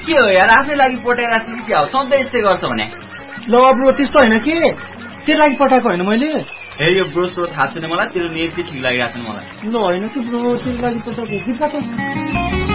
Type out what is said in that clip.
के हो यार आफ्नै लागि पठाइरहेको छु कि क्या हो सधैँ यस्तै गर्छ भने ल ब्रो त्यस्तो होइन के तेरो लागि पठाएको होइन मैले हे यो ब्रो सो थाहा छैन मलाई तेरो नेट चाहिँ ठिक लागिरहेको छ मलाई ल होइन कि ब्रो तेरो लागि पठाएको